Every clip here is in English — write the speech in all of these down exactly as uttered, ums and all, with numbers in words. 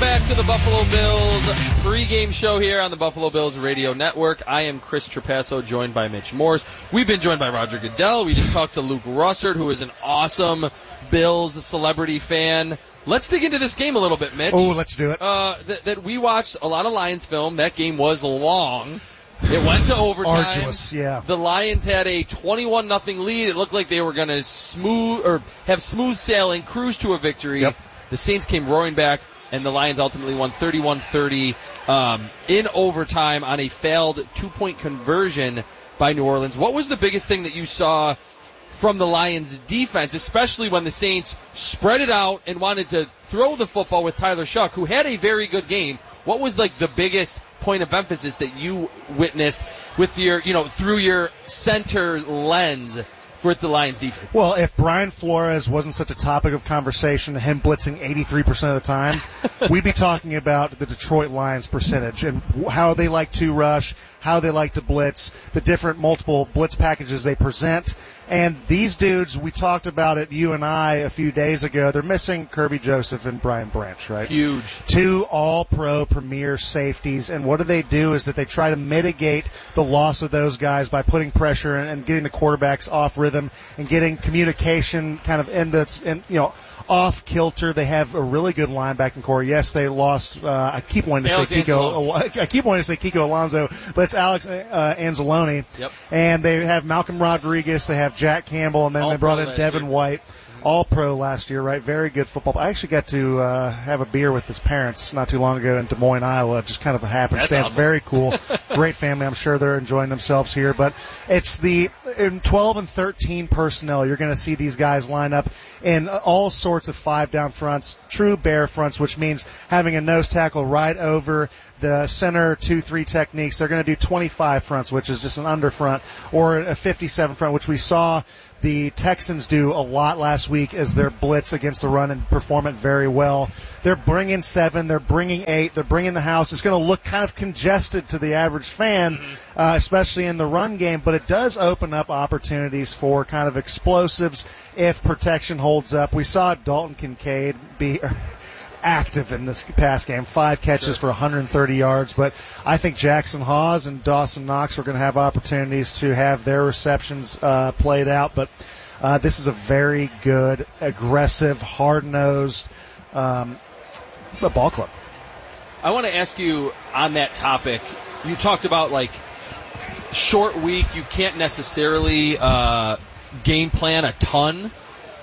back to the Buffalo Bills pregame show here on the Buffalo Bills Radio Network. I am Chris Trapasso, joined by Mitch Morse. We've been joined by Roger Goodell. We just talked to Luke Russert, who is an awesome Bills celebrity fan. Let's dig into this game a little bit, Mitch. Oh, let's do it. Uh, th- that we watched a lot of Lions film. That game was long. It went to overtime. Arduous, yeah. The Lions had a twenty-one nothing lead. It looked like they were going to smooth or have smooth sailing, cruise to a victory. Yep. The Saints came roaring back, and the Lions ultimately won thirty-one thirty um, in overtime on a failed two-point conversion by New Orleans. What was the biggest thing that you saw from the Lions' defense, especially when the Saints spread it out and wanted to throw the football with Tyler Shuck, who had a very good game? What was like the biggest point of emphasis that you witnessed with your, you know, through your center lens with the Lions defense? Well, if Brian Flores wasn't such a topic of conversation, him blitzing eighty-three percent of the time, we'd be talking about the Detroit Lions percentage and how they like to rush, how they like to blitz, the different multiple blitz packages they present. And these dudes, we talked about it, you and I, a few days ago. They're missing Kirby Joseph and Brian Branch, right? Huge. Two all-pro premier safeties. And what do they do is that they try to mitigate the loss of those guys by putting pressure and, and getting the quarterbacks off rhythm and getting communication kind of in this, in, you know, off kilter. They have a really good linebacking core. Yes, they lost. Uh, I keep wanting to Alex say Kiko. I keep wanting to say Kiko Alonso, but it's Alex uh, Anzalone. Yep. And they have Malcolm Rodriguez. They have Jack Campbell, and then All they brought pro in Devin year. White. All pro last year, right? Very good football. I actually got to uh, have a beer with his parents not too long ago in Des Moines, Iowa. Just kind of a happenstance. That's awesome. Very cool. Great family. I'm sure they're enjoying themselves here. But it's the in twelve and thirteen personnel. You're going to see these guys line up in all sorts of five down fronts, true bear fronts, which means having a nose tackle right over the center two three techniques. They're going to do twenty-five fronts, which is just an under front, or a fifty-seven front, which we saw the Texans do a lot last week as their blitz against the run and perform it very well. They're bringing seven. They're bringing eight. They're bringing the house. It's going to look kind of congested to the average fan, uh, especially in the run game, but it does open up opportunities for kind of explosives if protection holds up. We saw Dalton Kincaid be active in this pass game, five catches Sure. for one hundred thirty yards, but I think Jackson Hawes and Dawson Knox are going to have opportunities to have their receptions uh, played out, but uh, this is a very good, aggressive, hard-nosed um, ball club. I want to ask you on that topic, you talked about like short week, you can't necessarily uh, game plan a ton,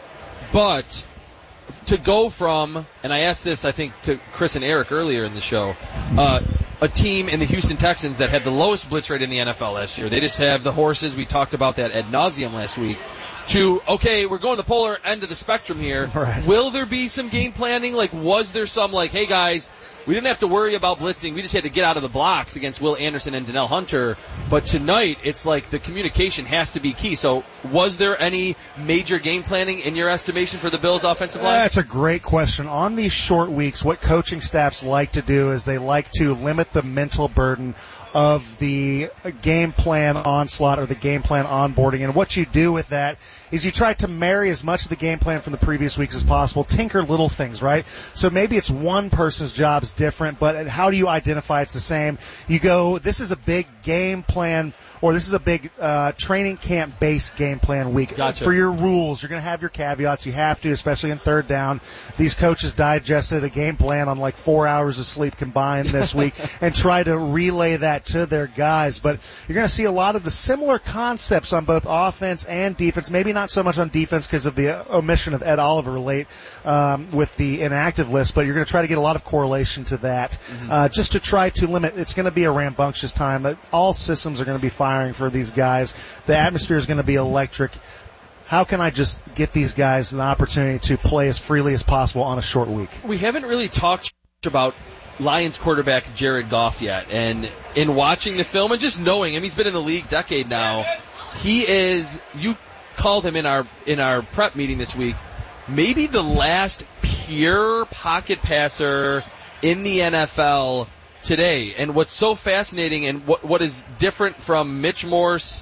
but to go from, and I asked this, I think, to Chris and Eric earlier in the show, uh, a team in the Houston Texans that had the lowest blitz rate in the N F L last year. They just have the horses. We talked about that ad nauseum last week. To, okay, we're going the polar end of the spectrum here. Right. Will there be some game planning? Like, was there some, like, hey, guys, we didn't have to worry about blitzing. We just had to get out of the blocks against Will Anderson and Donnell Hunter. But tonight, it's like the communication has to be key. So was there any major game planning in your estimation for the Bills' offensive line? That's a great question. On these short weeks, what coaching staffs like to do is they like to limit the mental burden of the game plan onslaught or the game plan onboarding. And what you do with that is you try to marry as much of the game plan from the previous weeks as possible, tinker little things, right? So maybe it's one person's job is different, but how do you identify it's the same? You go, this is a big game plan, or this is a big uh, training camp-based game plan week. Gotcha. For your rules, you're going to have your caveats. You have to, especially in third down. These coaches digested a game plan on like four hours of sleep combined this week and try to relay that to their guys. But you're going to see a lot of the similar concepts on both offense and defense, maybe not so much on defense because of the omission of Ed Oliver late um, with the inactive list, but you're going to try to get a lot of correlation to that mm-hmm. uh, just to try to limit. It's going to be a rambunctious time. All systems are going to be firing for these guys. The atmosphere is going to be electric. How can I just get these guys an opportunity to play as freely as possible on a short week? We haven't really talked about Lions quarterback Jared Goff yet, and in watching the film and just knowing him, he's been in the league a decade now. He is, you called him in our in our prep meeting this week, maybe the last pure pocket passer in the N F L today. And what's so fascinating and what what is different from Mitch Morse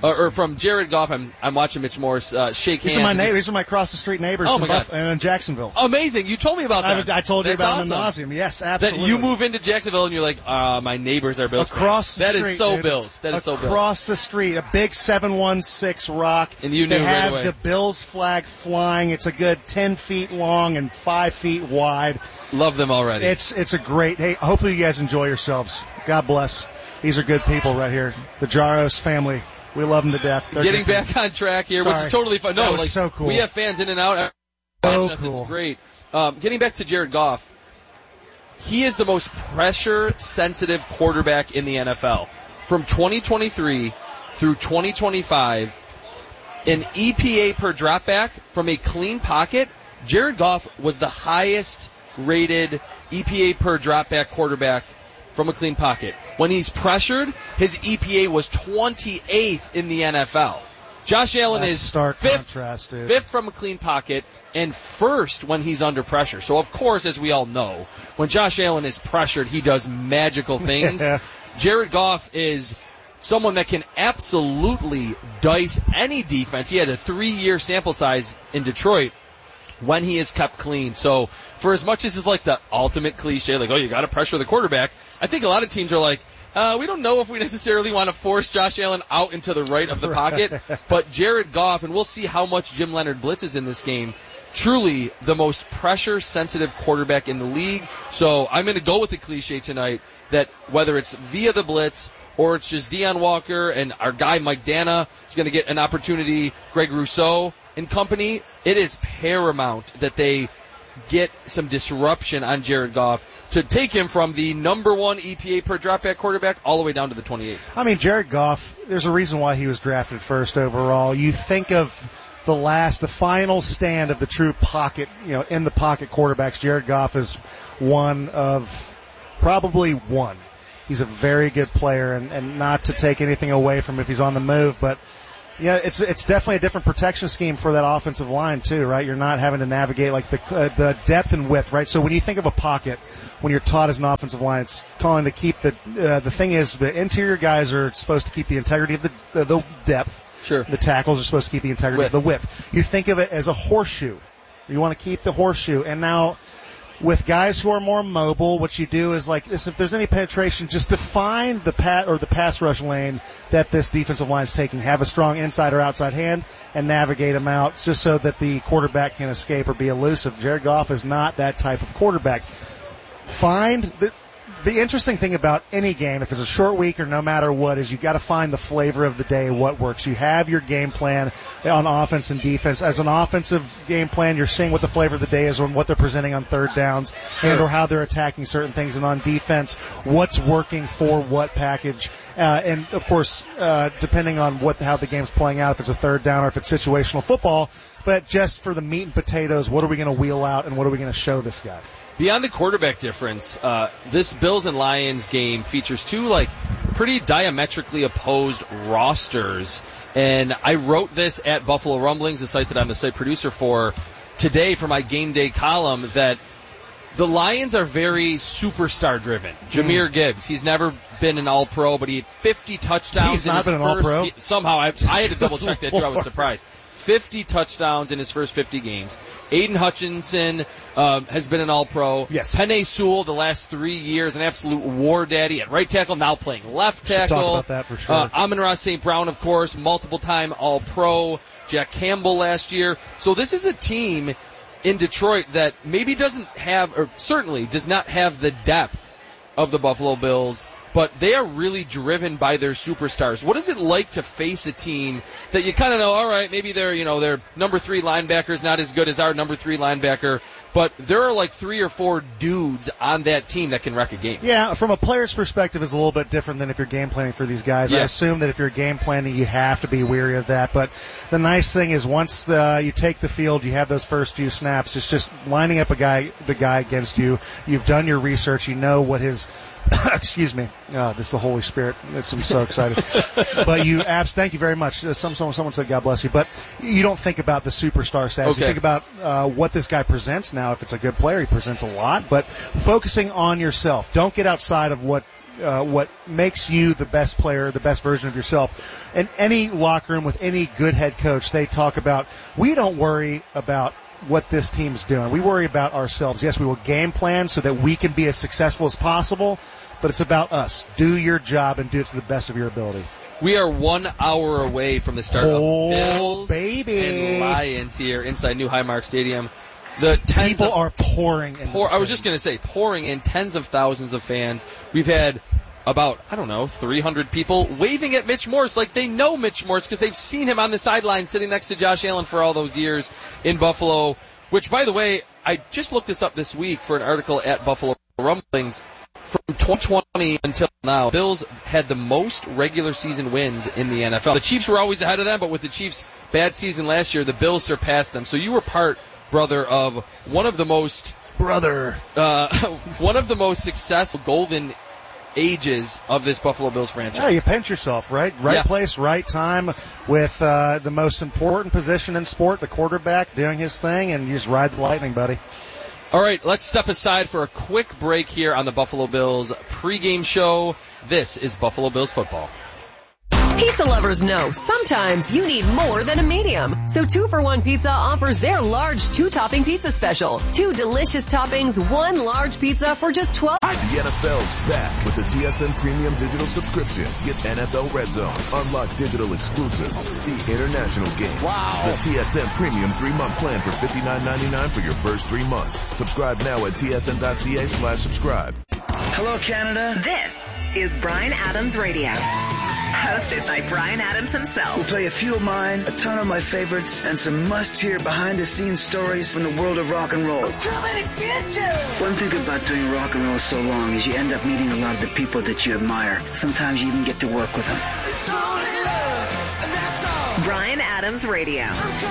or, or from Jared Goff, I'm I'm watching Mitch Morse uh, shake These hands. are my and neighbors. just- These are my across the street neighbors Oh from my God. Buff- and in Jacksonville. Amazing! You told me about that. I, I told you That's about them awesome. in nauseam. Yes, That absolutely. you move into Jacksonville and you're like, uh, my neighbors are Bills. Across the That street. is so dude. Bills. That is so Bills. Across the street, a big seven one six rock. And you knew they right have away. the Bills flag flying. It's a good ten feet long and five feet wide. Love them already. It's it's a great. Hey, hopefully you guys enjoy yourselves. God bless. These are good people right here. The Jaros family. We love them to death. They're Getting good people. back on track here, Sorry. which is totally fun. No, That was like so cool. we have fans in and out. So Watching us, cool. It's great. Um, getting back to Jared Goff, he is the most pressure-sensitive quarterback in the N F L. From twenty twenty-three through twenty twenty-five, an E P A per dropback from a clean pocket, Jared Goff was the highest-rated E P A per dropback quarterback from a clean pocket. When he's pressured, his E P A was twenty-eighth in the N F L. Josh Allen That's is stark fifth, contrast, dude. fifth from a clean pocket and first when he's under pressure. So, of course, as we all know, when Josh Allen is pressured, he does magical things. Yeah. Jared Goff is someone that can absolutely dice any defense. He had a three-year sample size in Detroit when he is kept clean. So for as much as it's like the ultimate cliche, like, oh, you got to pressure the quarterback, I think a lot of teams are like, uh, we don't know if we necessarily want to force Josh Allen out into the right of the pocket, but Jared Goff, and we'll see how much Jim Leonard blitzes in this game, truly the most pressure-sensitive quarterback in the league. So I'm going to go with the cliche tonight that whether it's via the blitz or it's just Deion Walker and our guy Mike Dana is going to get an opportunity, Greg Rousseau and company, it is paramount that they get some disruption on Jared Goff to take him from the number one E P A per dropback quarterback all the way down to the twenty-eighth. I mean, Jared Goff, there's a reason why he was drafted first overall. You think of the last, the final stand of the true pocket, you know, in the pocket quarterbacks. Jared Goff is one of probably one. He's a very good player, and, and not to take anything away from if he's on the move, but yeah, it's it's definitely a different protection scheme for that offensive line too, right? You're not having to navigate like the uh, the depth and width, right? So when you think of a pocket, when you're taught as an offensive line, it's calling to keep the uh, the thing is the interior guys are supposed to keep the integrity of the uh, the depth. Sure. The tackles are supposed to keep the integrity Width. of the width. You think of it as a horseshoe. You want to keep the horseshoe, and now with guys who are more mobile, what you do is like this, if there's any penetration, just define the pat or the pass rush lane that this defensive line is taking. Have a strong inside or outside hand and navigate them out just so that the quarterback can escape or be elusive. Jared Goff is not that type of quarterback. Find the, the interesting thing about any game, if it's a short week or no matter what, is you got to find the flavor of the day, what works. You have your game plan on offense and defense. As an offensive game plan, you're seeing what the flavor of the day is on what they're presenting on third downs Sure. and or how they're attacking certain things. And on defense, what's working for what package. Uh, and, of course, uh, depending on what how the game's playing out, if it's a third down or if it's situational football, but just for the meat and potatoes, what are we going to wheel out and what are we going to show this guy? Beyond the quarterback difference, uh, this Bills and Lions game features two, like, pretty diametrically opposed rosters. And I wrote this at Buffalo Rumblings, the site that I'm the site producer for, today for my game day column, that the Lions are very superstar driven. Jahmyr Gibbs, he's never been an all-pro, but he had fifty touchdowns He's in not his been an first, all-pro? he- somehow, I, I had to double check that too, I was surprised. fifty touchdowns in his first fifty games. Aiden Hutchinson um, has been an all-pro. Yes. Penei Sewell, the last three years, an absolute war daddy at right tackle, now playing left Should tackle. talk about that for sure. Uh, Amon-Ra Saint Brown, of course, multiple-time all-pro. Jack Campbell last year. So this is a team in Detroit that maybe doesn't have, or certainly does not have the depth of the Buffalo Bills, but they are really driven by their superstars. What is it like to face a team that you kind of know, all right, maybe their, you know, their number three linebacker is not as good as our number three linebacker, but there are like three or four dudes on that team that can wreck a game. Yeah, from a player's perspective, it's a little bit different than if you're game planning for these guys. Yeah. I assume that if you're game planning, you have to be weary of that. But the nice thing is once the, you take the field, you have those first few snaps, it's just lining up a guy, the guy against you. You've done your research. You know what his excuse me. Uh, this is the Holy Spirit. It's, I'm so excited. But you, abs, thank you very much. Uh, some, someone, someone said, God bless you. But you don't think about the superstar status. Okay. You think about uh, what this guy presents now. If it's a good player, he presents a lot. But focusing on yourself. Don't get outside of what uh, what makes you the best player, the best version of yourself. In any locker room with any good head coach, they talk about, we don't worry about what this team's doing. We worry about ourselves. Yes, we will game plan so that we can be as successful as possible, but it's about us. Do your job and do it to the best of your ability. We are one hour away from the start oh, of Bills baby. and Lions here inside New Highmark Stadium. The tens People of, are pouring in. pour, I was just going to say, pouring in, tens of thousands of fans. We've had about, I don't know, three hundred people waving at Mitch Morse like they know Mitch Morse because they've seen him on the sideline sitting next to Josh Allen for all those years in Buffalo, which, by the way, I just looked this up this week for an article at Buffalo Rumblings. From twenty twenty until now, Bills had the most regular season wins in the N F L. The Chiefs were always ahead of them, but with the Chiefs' bad season last year, the Bills surpassed them. So you were part, brother, of one of the most brother, uh, one of the most successful golden ages of this Buffalo Bills franchise. Yeah, you pinch yourself, right? Right yeah. place, right time, with uh, the most important position in sport, the quarterback doing his thing, and you just ride the lightning, buddy. All right, let's step aside for a quick break here on the Buffalo Bills pregame show. This is Buffalo Bills football. Pizza lovers know sometimes you need more than a medium. So Two for One Pizza offers their large two-topping pizza special. Two delicious toppings, one large pizza for just twelve dollars. The N F L's back with the T S N Premium Digital Subscription. Get N F L Red Zone, unlock digital exclusives, see international games. Wow. The T S N Premium three-month plan for fifty-nine ninety-nine for your first three months. Subscribe now at tsn.ca slash subscribe. Hello, Canada. This is Bryan Adams Radio. Hosted by Bryan Adams himself. We'll play a few of mine, a ton of my favorites, and some must-hear behind-the-scenes stories from the world of rock and roll. One thing about doing rock and roll so long is you end up meeting a lot of the people that you admire. Sometimes you even get to work with them. Bryan Adams Radio.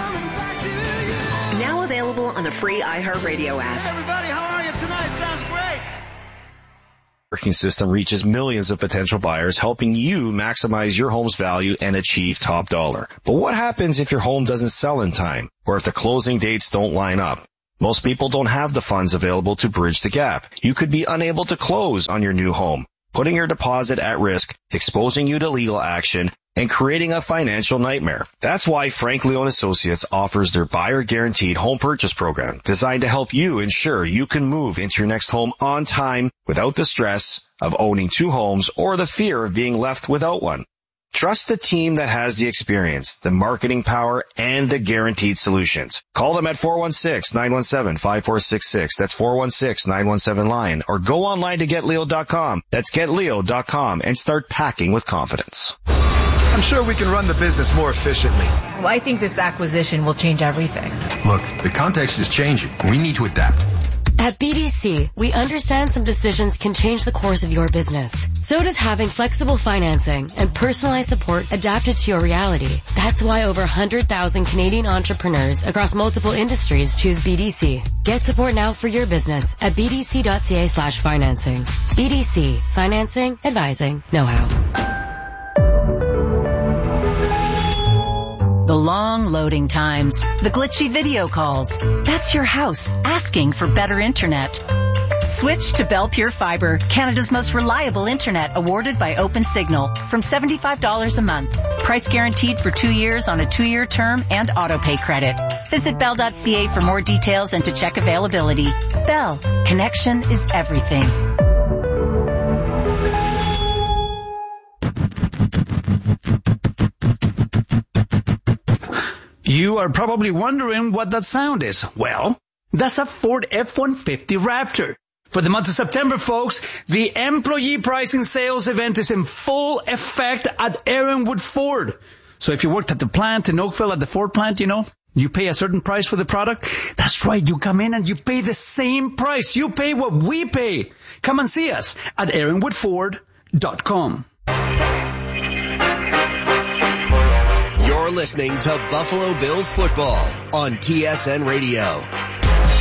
Now available on the free iHeartRadio app. Everybody, how are you tonight? Sounds great. Working system reaches millions of potential buyers, helping you maximize your home's value and achieve top dollar. But what happens if your home doesn't sell in time, or if the closing dates don't line up? Most people don't have the funds available to bridge the gap. You could be unable to close on your new home, putting your deposit at risk, exposing you to legal action, and creating a financial nightmare. That's why Frank Leone Associates offers their buyer guaranteed home purchase program, designed to help you ensure you can move into your next home on time without the stress of owning two homes or the fear of being left without one. Trust the team that has the experience, the marketing power, and the guaranteed solutions. Call them at four one six, nine one seven, five four six six. That's four one six, nine one seven, line. Or go online to get leo dot com. That's get leo dot com and start packing with confidence. I'm sure we can run the business more efficiently. Well, I think this acquisition will change everything. Look, the context is changing. We need to adapt. At B D C, we understand some decisions can change the course of your business. So does having flexible financing and personalized support adapted to your reality. That's why over one hundred thousand Canadian entrepreneurs across multiple industries choose B D C. Get support now for your business at bdc.ca slash financing. B D C. Financing, advising, know-how. The long loading times, the glitchy video calls. That's your house asking for better internet. Switch to Bell Pure Fiber, Canada's most reliable internet, awarded by OpenSignal, from seventy-five dollars a month. Price guaranteed for two years on a two-year term and auto-pay credit. Visit bell dot c a for more details and to check availability. Bell, connection is everything. You are probably wondering what that sound is. Well, that's a Ford F one fifty Raptor. For the month of September, folks, the employee pricing sales event is in full effect at Aaronwood Ford. So if you worked at the plant in Oakville at the Ford plant, you know, you pay a certain price for the product. That's right, you come in and you pay the same price. You pay what we pay. Come and see us at aaronwood ford dot com. You're listening to Buffalo Bills football on T S N Radio.